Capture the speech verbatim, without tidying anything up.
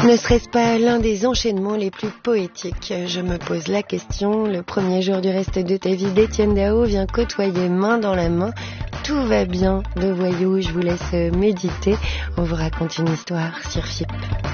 Ne serait-ce pas l'un des enchaînements les plus poétiques? Je me pose la question. Le premier jour du reste de ta vie d'Étienne Dao vient côtoyer main dans la main. Tout va bien de voyou, je vous laisse méditer. On vous raconte une histoire sur F I P.